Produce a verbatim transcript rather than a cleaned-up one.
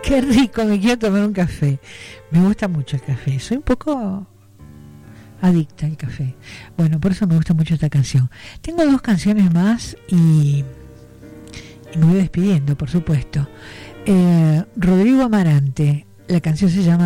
Qué rico, me quiero tomar un café. Me gusta mucho el café. Soy un poco adicta al café. Bueno, por eso me gusta mucho esta canción. Tengo dos canciones más y, y me voy despidiendo, por supuesto. Eh, Rodrigo Amarante. La canción se llama